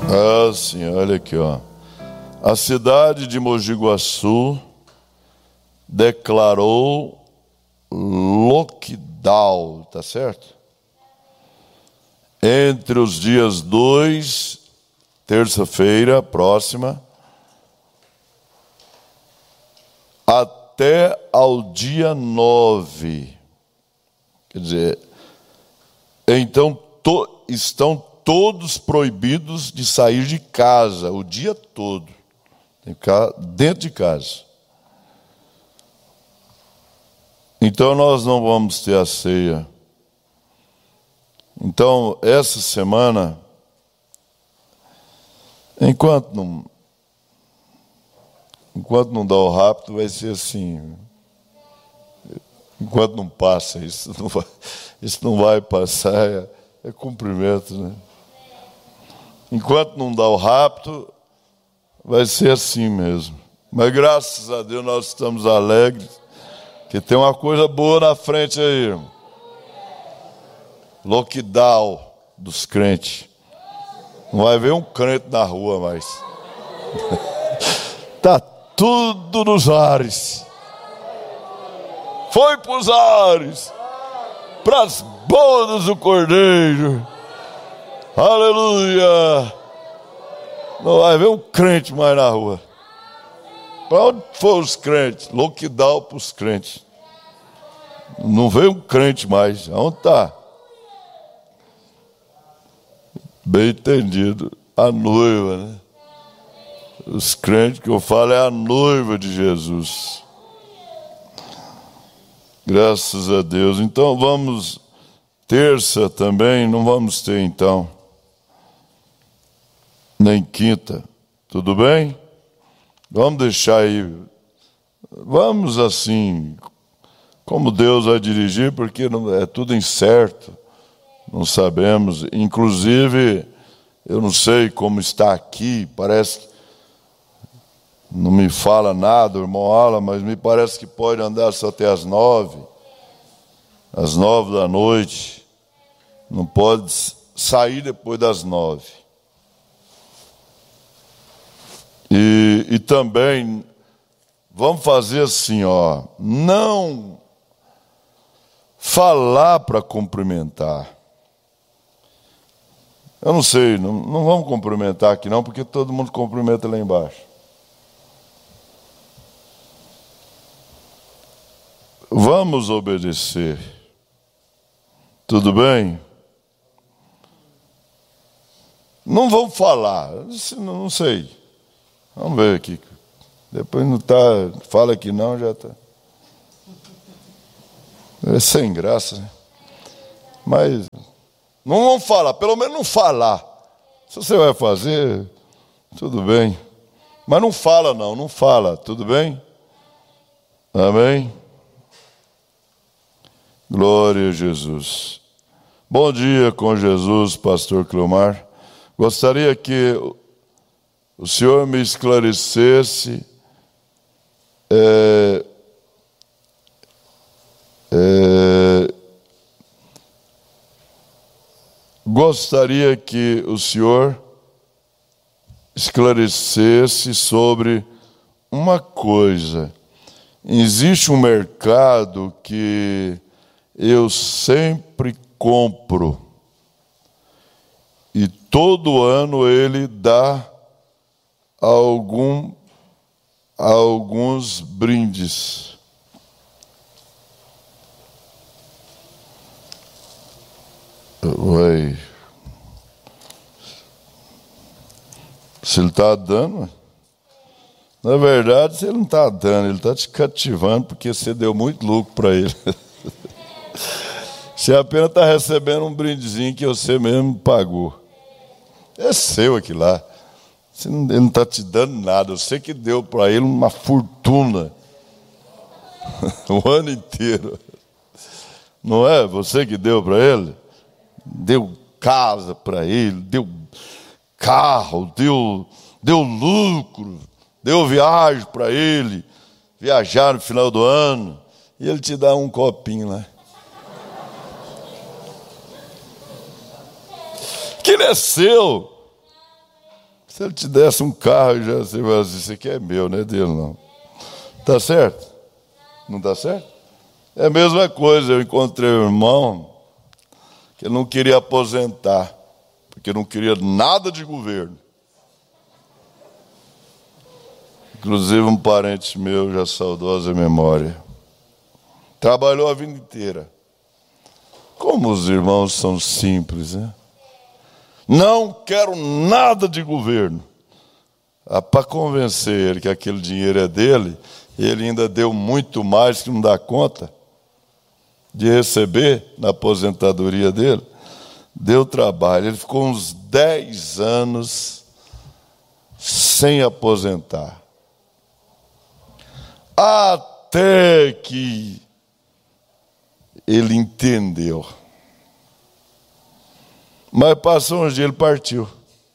Ah, sim, olha aqui, ó. A cidade de Mogi Guaçu declarou lockdown, tá certo? Entre os dias 2, terça-feira próxima, até ao dia 9. Quer dizer, então estão todos proibidos de sair de casa o dia todo. Tem que ficar dentro de casa. Então nós não vamos ter a ceia. Então, essa semana, enquanto não dá o rápido, vai ser assim. Enquanto não passa, isso não vai passar, é cumprimento, né? Enquanto não dá o rapto, vai ser assim mesmo. Mas graças a Deus nós estamos alegres, que tem uma coisa boa na frente aí, irmão. Lockdown dos crentes. Não vai ver um crente na rua mais. Tá tudo nos ares. Foi para os ares, para as bodas do Cordeiro. Aleluia! Não vai ver um crente mais na rua. Para onde foram os crentes? Lockdown para os crentes. Não vê um crente mais. Aonde está? Bem entendido. A noiva, né? Os crentes que eu falo é a noiva de Jesus. Graças a Deus. Então vamos, terça também, não vamos ter então. Nem quinta. Tudo bem? Vamos deixar aí. Vamos assim, como Deus vai dirigir, porque é tudo incerto. Não sabemos. Inclusive, eu não sei como está aqui, parece que não me fala nada, o irmão Alan, mas me parece que pode andar só até às 9. Às 9 da noite. Não pode sair depois das 9. E também, vamos fazer assim, ó. Não falar para cumprimentar. Eu não sei, não vamos cumprimentar aqui não, porque todo mundo cumprimenta lá embaixo. Vamos obedecer. Tudo bem? Não vamos falar, não sei. Vamos ver aqui. Depois não tá, fala que não, já está. É sem graça, né? Mas não vamos falar, pelo menos não falar. Se você vai fazer, tudo bem. Mas não fala não fala, tudo bem? Amém? Glória a Jesus. Bom dia com Jesus, pastor Cleomar. Gostaria que o senhor me esclarecesse gostaria que o senhor esclarecesse sobre uma coisa. Existe um mercado que eu sempre compro e todo ano ele dá alguns brindes. Ué. Se ele está dando, na verdade, se ele não está dando, ele está te cativando porque você deu muito lucro para ele. Você apenas está recebendo um brindezinho que você mesmo pagou. É seu aquilo lá. Ele não está te dando nada. Você que deu para ele uma fortuna. O ano inteiro. Não é? Você que deu para ele? Deu casa para ele, deu carro, deu lucro, deu viagem para ele. Viajar no final do ano. E ele te dá um copinho lá. Que ele é seu. Se ele te desse um carro, já você vai dizer, isso aqui é meu, não é dele não. Tá certo? Não tá certo? É a mesma coisa, eu encontrei um irmão que ele não queria aposentar, porque não queria nada de governo. Inclusive um parente meu, já saudosa memória, trabalhou a vida inteira. Como os irmãos são simples, né? Não quero nada de governo. Para convencer ele que aquele dinheiro é dele, ele ainda deu muito mais que não dá conta de receber na aposentadoria dele. Deu trabalho. Ele ficou uns 10 anos sem aposentar. Até que ele entendeu. Mas passou uns dias, ele partiu.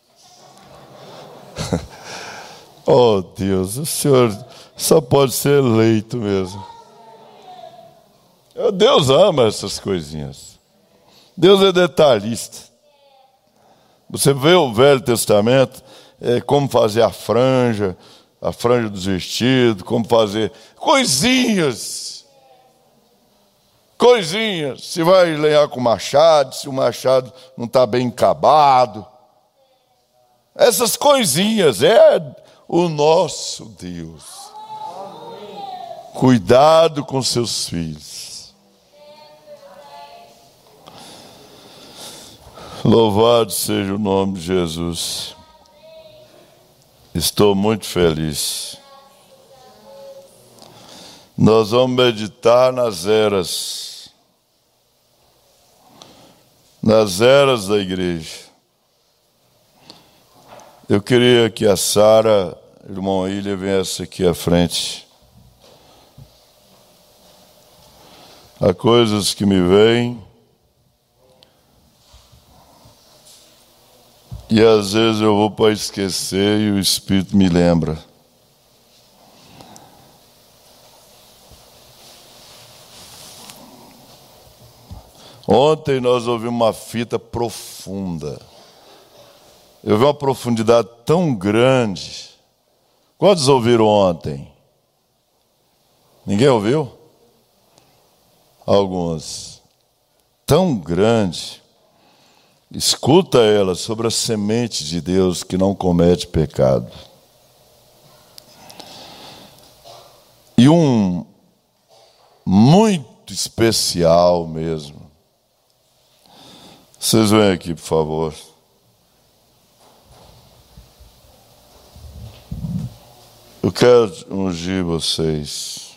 Oh Deus, o Senhor só pode ser eleito mesmo. Deus ama essas coisinhas. Deus é detalhista. Você vê o Velho Testamento, como fazer a franja dos vestidos, como fazer coisinhas. Coisinhas. Se vai lenhar com machado, se o machado não está bem acabado. Essas coisinhas é o nosso Deus. Cuidado com seus filhos. Louvado seja o nome de Jesus. Estou muito feliz. Nós vamos meditar nas eras da igreja. Eu queria que a Sara, irmão Ilha, viesse aqui à frente. Há coisas que me vêm e às vezes eu vou para esquecer e o Espírito me lembra. Ontem nós ouvimos uma fita profunda. Eu vi uma profundidade tão grande. Quantos ouviram ontem? Ninguém ouviu? Alguns. Tão grande. Escuta ela sobre a semente de Deus que não comete pecado. E um muito especial mesmo. Vocês vêm aqui, por favor. Eu quero ungir vocês.